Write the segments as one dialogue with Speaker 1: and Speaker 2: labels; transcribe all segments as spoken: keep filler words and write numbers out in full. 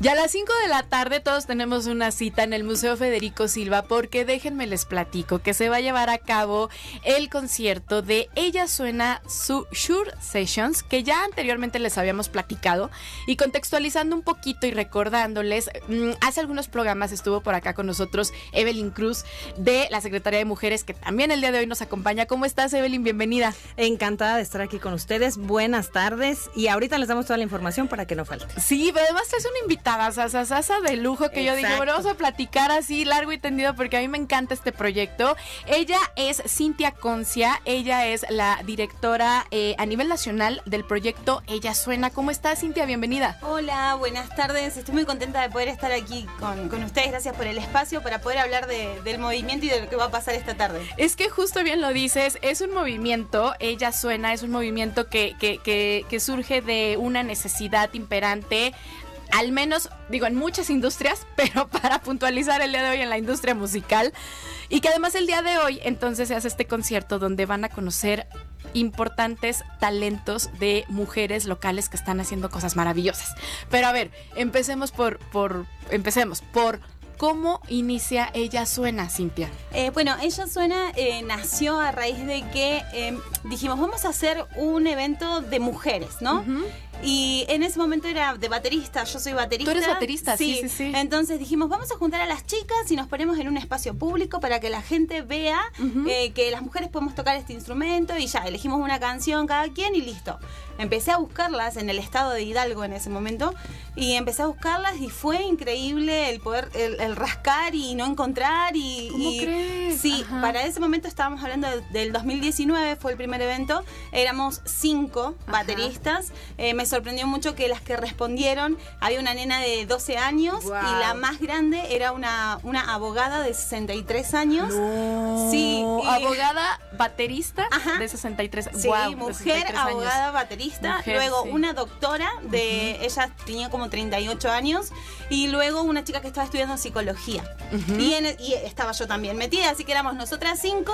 Speaker 1: Y a las cinco de la tarde todos tenemos una cita en el Museo Federico Silva porque déjenme les platico que se va a llevar a cabo el concierto de Ella Suena su Shure Sessions, que ya anteriormente les habíamos platicado, y contextualizando un poquito y recordándoles, mmm, hace algunos programas estuvo por acá con nosotros Evelyn Cruz de la Secretaría de Mujeres, que también el día de hoy nos acompaña. ¿Cómo estás, Evelyn? Bienvenida.
Speaker 2: Encantada de estar aquí con ustedes. Buenas tardes. Y ahorita les damos toda la información para que no falte.
Speaker 1: Sí, pero además es una invitada sasa, sasa de lujo que Exacto. Yo dije, bueno, vamos a platicar así largo y tendido porque a mí me encanta este proyecto. Ella es Cintia Concia, ella es la directora eh, a nivel nacional del proyecto Ella Suena. ¿Cómo estás, Cintia? Bienvenida.
Speaker 3: Hola, buenas tardes. Estoy muy contenta de poder estar aquí con, con ustedes. Gracias por el espacio para poder hablar de, del movimiento y de lo que va a pasar esta tarde.
Speaker 1: Es que justo bien lo dices, es un movimiento, Ella Suena, es un movimiento que, que, que, que surge de una necesidad imperante, al menos, digo, en muchas industrias, pero para puntualizar el día de hoy en la industria musical, y que además el día de hoy entonces se hace este concierto donde van a conocer importantes talentos de mujeres locales que están haciendo cosas maravillosas. Pero a ver, empecemos por, por, empecemos por ¿cómo inicia Ella Suena, Cintia?
Speaker 3: Eh, bueno, Ella Suena eh, nació a raíz de que eh, dijimos, vamos a hacer un evento de mujeres, ¿no? Uh-huh. Y en ese momento era de baterista, yo soy baterista.
Speaker 1: Tú eres baterista, sí, sí, sí, sí.
Speaker 3: Entonces dijimos, vamos a juntar a las chicas y nos ponemos en un espacio público para que la gente vea uh-huh. eh, que las mujeres podemos tocar este instrumento y ya, elegimos una canción cada quien y listo. Empecé a buscarlas en el estado de Hidalgo en ese momento y empecé a buscarlas y fue increíble el poder, el, el rascar y no encontrar y...
Speaker 1: ¿Cómo
Speaker 3: y,
Speaker 1: crees?
Speaker 3: Sí,
Speaker 1: Ajá.
Speaker 3: Para ese momento estábamos hablando de, del dos mil diecinueve, fue el primer evento, éramos cinco Ajá. bateristas, eh, me sorprendió mucho que las que respondieron, había una nena de doce años wow. y la más grande era una, una abogada de sesenta y tres años.
Speaker 1: No.
Speaker 3: Sí, y,
Speaker 1: abogada baterista
Speaker 3: Ajá.
Speaker 1: de sesenta y tres.
Speaker 3: Sí,
Speaker 1: wow,
Speaker 3: mujer,
Speaker 1: sesenta y tres
Speaker 3: abogada,
Speaker 1: años.
Speaker 3: baterista,
Speaker 1: mujer,
Speaker 3: luego
Speaker 1: sí.
Speaker 3: una doctora de, uh-huh. ella tenía como treinta y ocho años y luego una chica que estaba estudiando psicología uh-huh. y, en, y estaba yo también metida, así que éramos nosotras cinco.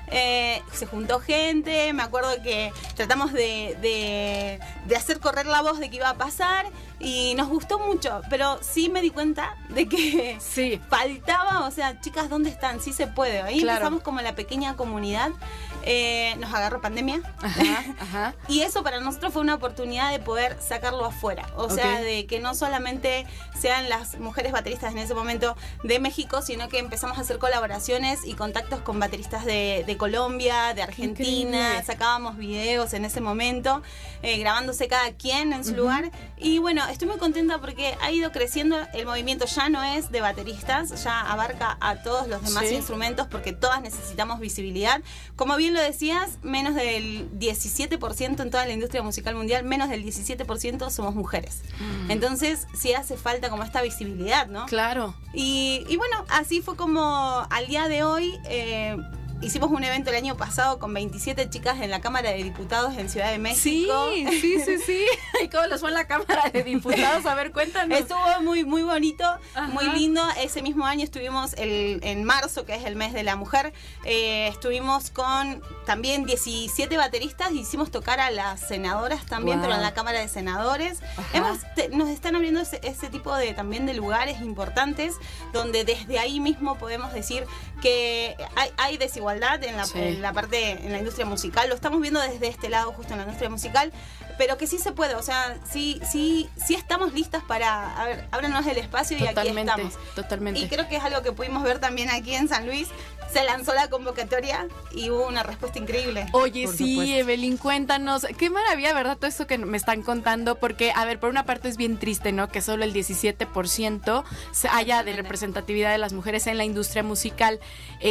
Speaker 3: Eh, se juntó gente, me acuerdo que tratamos de, de, de hacer correr la voz de que iba a pasar y nos gustó mucho, pero sí me di cuenta de que
Speaker 1: sí.
Speaker 3: faltaba, o sea, chicas, ¿dónde están? Sí se puede, ahí
Speaker 1: claro.
Speaker 3: empezamos como la pequeña comunidad. Eh, nos agarró pandemia
Speaker 1: ajá, ajá.
Speaker 3: y eso para nosotros fue una oportunidad de poder sacarlo afuera, o okay. sea, de que no solamente sean las mujeres bateristas en ese momento de México, sino que empezamos a hacer colaboraciones y contactos con bateristas de, de Colombia, de Argentina, Increíble. Sacábamos videos en ese momento, eh, grabándose cada quien en su uh-huh. lugar, y bueno, estoy muy contenta porque ha ido creciendo el movimiento, ya no es de bateristas, ya abarca a todos los demás sí. instrumentos porque todas necesitamos visibilidad, como bien lo decías, menos del diecisiete por ciento en toda la industria musical mundial, menos del diecisiete por ciento somos mujeres. Mm. Entonces, sí hace falta como esta visibilidad, ¿no?
Speaker 1: Claro.
Speaker 3: Y, y bueno, así fue como al día de hoy... Eh, hicimos un evento el año pasado con veintisiete chicas en la Cámara de Diputados en Ciudad de México.
Speaker 1: Sí, sí, sí, sí. ¿Y cómo les fue en la Cámara de Diputados? A ver, cuéntanos.
Speaker 3: Estuvo muy, muy bonito, Ajá. muy lindo. Ese mismo año estuvimos el, en marzo, que es el mes de la mujer, eh, estuvimos con también diecisiete bateristas y hicimos tocar a las senadoras también, wow. pero en la Cámara de Senadores. Hemos, te, nos están abriendo ese, ese tipo de también de lugares importantes donde desde ahí mismo podemos decir que hay, hay desigualdad en la, sí. en la parte, en la industria musical, lo estamos viendo desde este lado justo en la industria musical, pero que sí se puede, o sea, sí, sí, sí estamos listas para, a ver, ábranos el espacio y
Speaker 1: totalmente,
Speaker 3: aquí estamos.
Speaker 1: Totalmente.
Speaker 3: Y creo que es algo que pudimos ver también aquí en San Luis, se lanzó la convocatoria y hubo una respuesta increíble.
Speaker 1: Oye,
Speaker 3: por
Speaker 1: sí,
Speaker 3: supuesto.
Speaker 1: Evelyn, cuéntanos, qué maravilla, ¿verdad? Todo esto que me están contando, porque, a ver, por una parte es bien triste, ¿no? Que solo el diecisiete por ciento haya de representatividad de las mujeres en la industria musical.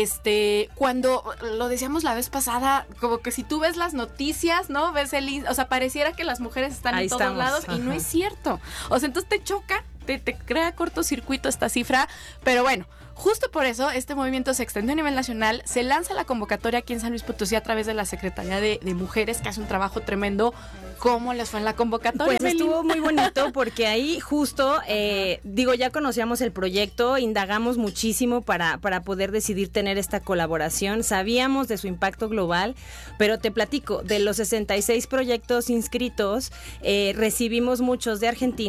Speaker 1: Este, cuando, lo decíamos la vez pasada, como que si tú ves las noticias, ¿no? Ves el, o sea, pareciera que las mujeres están Ahí en todos estamos. lados Ajá. y no es cierto. O sea, entonces te choca, te, te crea cortocircuito esta cifra, pero bueno, justo por eso este movimiento se extendió a nivel nacional, se lanza la convocatoria aquí en San Luis Potosí a través de la Secretaría de, de Mujeres, que hace un trabajo tremendo. ¿Cómo les fue en la convocatoria?
Speaker 2: Pues estuvo muy bonito porque ahí justo, eh, digo, ya conocíamos el proyecto, indagamos muchísimo para, para poder decidir tener esta colaboración, sabíamos de su impacto global, pero te platico, de los sesenta y seis proyectos inscritos, eh, recibimos muchos de Argentina,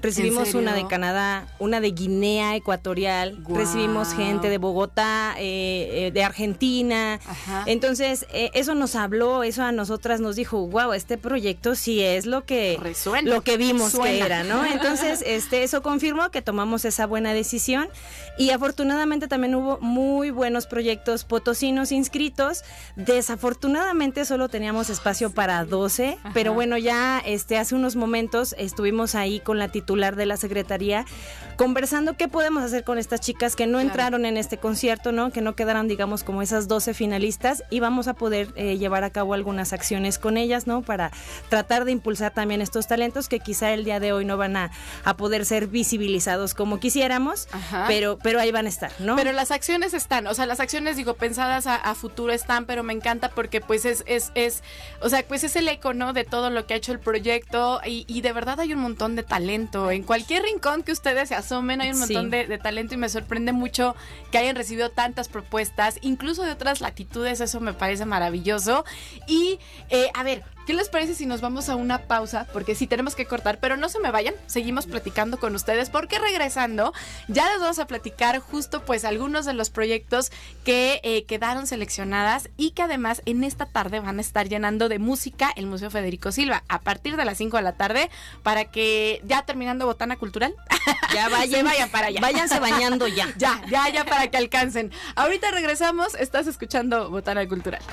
Speaker 2: recibimos una de Canadá, una de Guinea Ecuatorial, wow. recibimos gente de Bogotá, eh, eh, de Argentina. Ajá. Entonces, eh, eso nos habló, eso a nosotras nos dijo, wow, este proyecto sí es lo que,
Speaker 1: Resuena.
Speaker 2: lo que vimos
Speaker 1: Suena.
Speaker 2: que era, ¿no? Entonces, este, eso confirmó que tomamos esa buena decisión y afortunadamente también hubo muy buenos proyectos potosinos inscritos. Desafortunadamente solo teníamos espacio para doce, Ajá. pero bueno, ya este, hace unos momentos estuvimos ahí con la titular de la Secretaría conversando qué podemos hacer con estas chicas que no claro. entraron en este concierto, ¿no? Que no quedaron, digamos, como esas doce finalistas, y vamos a poder eh, llevar a cabo algunas acciones con ellas, ¿no? Para tratar de impulsar también estos talentos que quizá el día de hoy no van a, a poder ser visibilizados como quisiéramos, Ajá. pero pero ahí van a estar, ¿no?
Speaker 1: Pero las acciones están, o sea, las acciones, digo, pensadas a, a futuro están, pero me encanta porque pues es, es, es, o sea, pues es el eco, ¿no? De todo lo que ha hecho el proyecto y, y de verdad hay un montón de talento. En cualquier rincón que ustedes se asomen hay un montón sí. de, de talento y me sorprende mucho que hayan recibido tantas propuestas, incluso de otras latitudes, eso me parece maravilloso. Y, eh, a ver, ¿qué les parece si nos vamos a una pausa? Porque sí tenemos que cortar, pero no se me vayan, seguimos platicando con ustedes porque regresando ya les vamos a platicar justo pues algunos de los proyectos que eh, quedaron seleccionadas y que además en esta tarde van a estar llenando de música el Museo Federico Silva a partir de las cinco de la tarde para que ya terminando Botana Cultural
Speaker 2: ya vayan,
Speaker 1: vayan para allá.
Speaker 2: Váyanse bañando ya.
Speaker 1: Ya, ya, ya para que alcancen. Ahorita regresamos, estás escuchando Botana Cultural.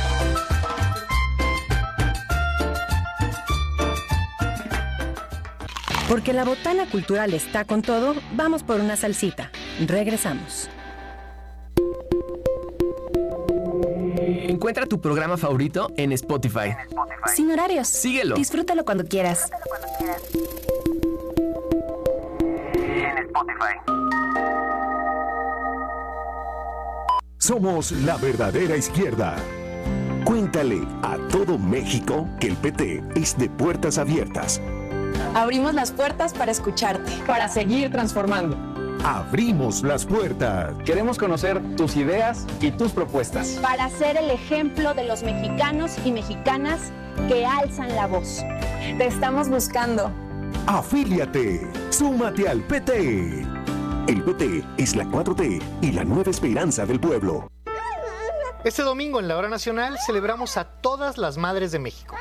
Speaker 4: Porque la Botana Cultural está con todo, vamos por una salsita. Regresamos.
Speaker 5: Encuentra tu programa favorito en Spotify.
Speaker 6: Sin horarios.
Speaker 5: Síguelo.
Speaker 6: Disfrútalo cuando quieras.
Speaker 7: En Spotify.
Speaker 8: Somos la verdadera izquierda. Cuéntale a todo México que el P T es de puertas abiertas.
Speaker 9: Abrimos las puertas para escucharte.
Speaker 10: Para seguir transformando.
Speaker 8: Abrimos las puertas.
Speaker 10: Queremos conocer tus ideas y tus propuestas.
Speaker 11: Para ser el ejemplo de los mexicanos y mexicanas que alzan la voz.
Speaker 9: Te estamos buscando.
Speaker 8: Afíliate. Súmate al P T. El P T es la cuatro T y la nueva esperanza del pueblo.
Speaker 12: Este domingo en la Hora Nacional celebramos a todas las madres de México.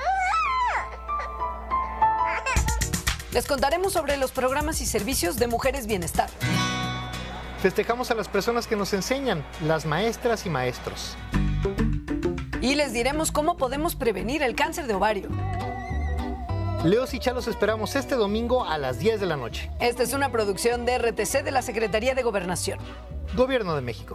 Speaker 13: Les contaremos sobre los programas y servicios de Mujeres Bienestar.
Speaker 12: Festejamos a las personas que nos enseñan, las maestras y maestros.
Speaker 13: Y les diremos cómo podemos prevenir el cáncer de ovario.
Speaker 12: Leos y Chalos esperamos este domingo a las diez de la noche.
Speaker 13: Esta es una producción de R T C de la Secretaría de Gobernación.
Speaker 12: Gobierno de México.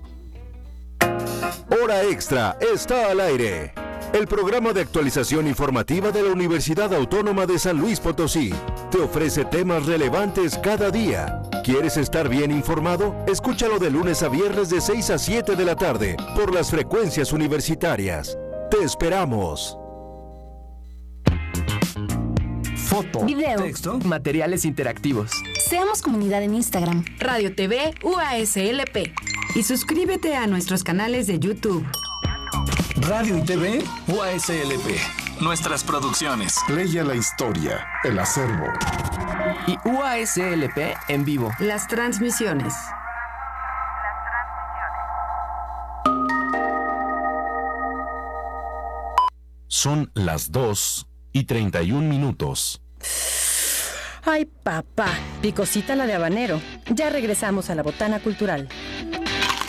Speaker 8: Hora Extra está al aire. El programa de actualización informativa de la Universidad Autónoma de San Luis Potosí te ofrece temas relevantes cada día. ¿Quieres estar bien informado? Escúchalo de lunes a viernes de seis a siete de la tarde por las frecuencias universitarias. Te esperamos.
Speaker 5: Foto,
Speaker 6: video,
Speaker 5: texto, materiales interactivos.
Speaker 6: Seamos comunidad en Instagram.
Speaker 14: Radio T V U A S L P. Y suscríbete a nuestros canales de YouTube.
Speaker 15: Radio y T V U A S L P. Nuestras producciones.
Speaker 16: Leia la historia, el acervo.
Speaker 5: Y U A S L P en vivo.
Speaker 14: Las transmisiones.
Speaker 16: Son las dos y treinta y un minutos.
Speaker 4: Ay, papá, picosita la de habanero. Ya regresamos a la Botana Cultural.